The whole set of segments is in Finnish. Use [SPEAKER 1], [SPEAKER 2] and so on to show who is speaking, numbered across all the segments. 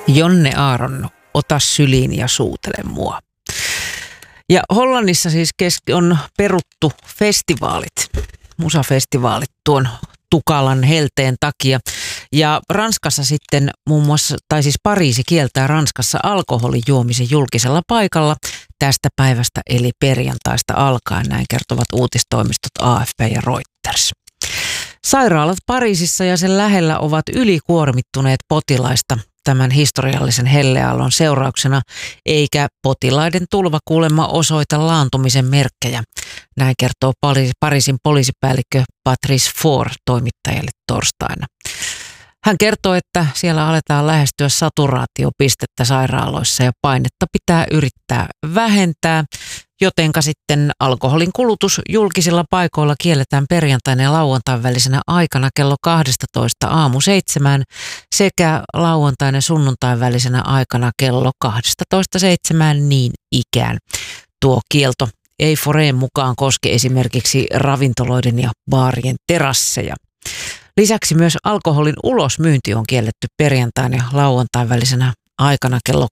[SPEAKER 1] Jonne Aaron, ota syliin ja suutele mua. Ja Hollannissa siis on peruttu festivaalit, musafestivaalit tuon tukalan helteen takia. Ja Ranskassa sitten muun muassa, tai siis Pariisi kieltää Ranskassa alkoholin juomisen julkisella paikalla tästä päivästä eli perjantaista alkaen, näin kertovat uutistoimistot AFP ja Reuters. Sairaalat Pariisissa ja sen lähellä ovat ylikuormittuneet potilaista tämän historiallisen helleaallon seurauksena, eikä potilaiden tulva kuulemma osoita laantumisen merkkejä. Näin kertoo Pariisin poliisipäällikkö Patrice Faure toimittajalle torstaina. Hän kertoo, että siellä aletaan lähestyä saturaatiopistettä sairaaloissa ja painetta pitää yrittää vähentää, jotenka sitten alkoholin kulutus julkisilla paikoilla kielletään perjantaina ja lauantain välisenä aikana kello 12 aamu 7 sekä lauantain ja sunnuntain välisenä aikana kello 12 7 niin ikään. Tuo kielto ei Foreen mukaan koske esimerkiksi ravintoloiden ja baarien terasseja. Lisäksi myös alkoholin ulosmyynti on kielletty perjantain ja lauantain välisenä aikana kello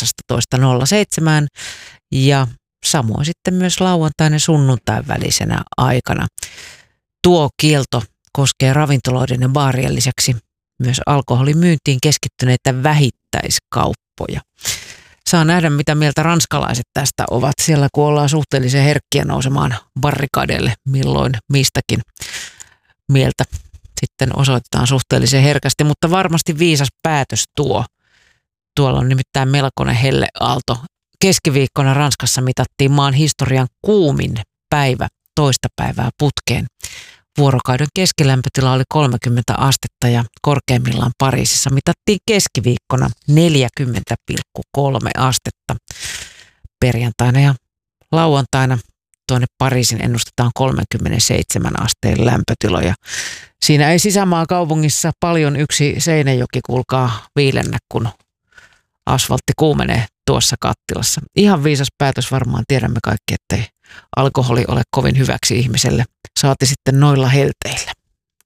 [SPEAKER 1] 18.07 ja samoin sitten myös lauantain ja sunnuntain välisenä aikana. Tuo kielto koskee ravintoloiden ja baarien lisäksi myös alkoholin myyntiin keskittyneitä vähittäiskauppoja. Saa nähdä, mitä mieltä ranskalaiset tästä ovat. Siellä kun ollaan suhteellisen herkkiä nousemaan barrikadeille milloin mistäkin mieltä sitten osoitetaan suhteellisen herkästi, mutta varmasti viisas päätös tuo. Tuolla on nimittäin melkoinen helleaalto. Keskiviikkona Ranskassa mitattiin maan historian kuumin päivä toista päivää putkeen. Vuorokauden keskilämpötila oli 30 astetta ja korkeimmillaan Pariisissa mitattiin keskiviikkona 40,3 astetta. Perjantaina ja lauantaina tuonne Pariisin ennustetaan 37 asteen lämpötiloja. Siinä ei sisämaa kaupungissa paljon yksi Seinäjoki kuulkaa viilennä, kun asfaltti kuumenee tuossa kattilassa. Ihan viisas päätös varmaan, tiedämme kaikki, ettei alkoholi ole kovin hyväksi ihmiselle, saati sitten noilla helteillä.